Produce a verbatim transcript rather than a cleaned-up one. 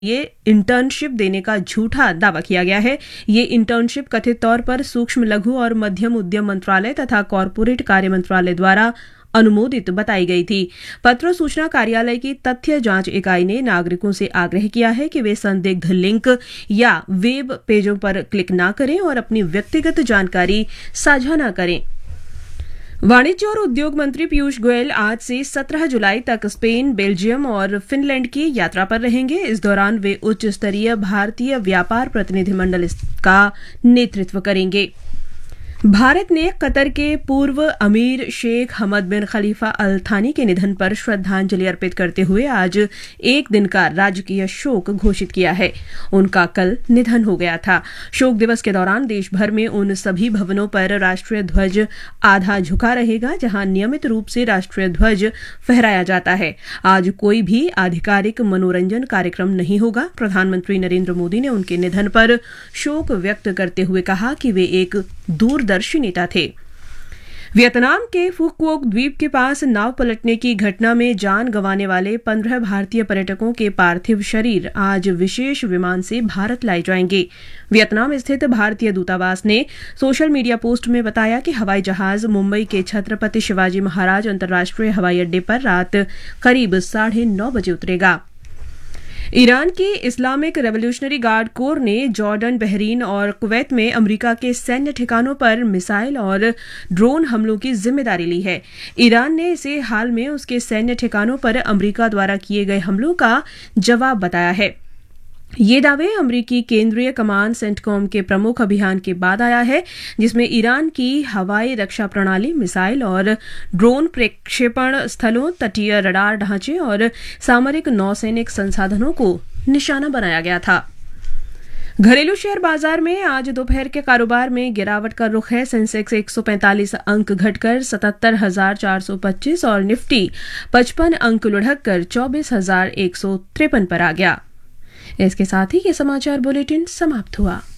ये इंटर्नशिप देने का झूठा दावा किया गया है। ये इंटर्नशिप कथित तौर पर सूक्ष्म लघु और मध्यम उद्यम मंत्रालय तथा कॉरपोरेट कार्य मंत्रालय द्वारा अनुमोदित बताई गई थी। पत्र सूचना कार्यालय की तथ्य जांच इकाई ने नागरिकों से आग्रह किया है कि वे संदिग्ध लिंक या वेब पेजों पर क्लिक न करें और अपनी व्यक्तिगत जानकारी साझा न करें। वाणिज्य और उद्योग मंत्री पीयूष गोयल आज से सत्रह जुलाई तक स्पेन, बेल्जियम और फिनलैंड की यात्रा पर रहेंगे। इस दौरान वे उच्च स्तरीय भारतीय व्यापार प्रतिनिधिमंडल का नेतृत्व करेंगे। भारत ने कतर के पूर्व अमीर शेख हमद बिन खलीफा अल थानी के निधन पर श्रद्धांजलि अर्पित करते हुए आज एक दिन का राजकीय शोक घोषित किया है। उनका कल निधन हो गया था। शोक दिवस के दौरान देश भर में उन सभी भवनों पर राष्ट्रीय ध्वज आधा झुका रहेगा जहां नियमित रूप से राष्ट्रीय ध्वज फहराया जाता है। आज कोई भी आधिकारिक मनोरंजन कार्यक्रम नहीं होगा। प्रधानमंत्री नरेंद्र मोदी ने उनके निधन पर शोक व्यक्त करते हुए कहा कि वे एक दूरदर्शी नेता थे। वियतनाम के फू क्वोक द्वीप के पास नाव पलटने की घटना में जान गंवाने वाले पंद्रह भारतीय पर्यटकों के पार्थिव शरीर आज विशेष विमान से भारत लाए जाएंगे। वियतनाम स्थित भारतीय दूतावास ने सोशल मीडिया पोस्ट में बताया कि हवाई जहाज मुंबई के छत्रपति शिवाजी महाराज अंतर्राष्ट्रीय हवाई अड्डे पर रात करीब साढ़े नौ बजे उतरेगा। ईरान की इस्लामिक रेवोल्यूशनरी गार्ड कोर ने जॉर्डन, बहरीन और कुवैत में अमेरिका के सैन्य ठिकानों पर मिसाइल और ड्रोन हमलों की जिम्मेदारी ली है। ईरान ने इसे हाल में उसके सैन्य ठिकानों पर अमेरिका द्वारा किए गए हमलों का जवाब बताया है। ये दावे अमरीकी केंद्रीय कमान सेंटकॉम के प्रमुख अभियान के बाद आया है, जिसमें ईरान की हवाई रक्षा प्रणाली, मिसाइल और ड्रोन प्रक्षेपण स्थलों, तटीय रडार ढांचे और सामरिक नौसैनिक संसाधनों को निशाना बनाया गया था। घरेलू शेयर बाजार में आज दोपहर के कारोबार में गिरावट का रुख है। सेंसेक्स एक सौ पैंतालीस अंक घटकर सतहत्तर हजार चार सौ पच्चीस और निफ्टी पचपन अंक लुढ़क कर चौबीस हजार एक सौ तिरपन पर आ गया। इसके साथ ही ये समाचार बुलेटिन समाप्त हुआ।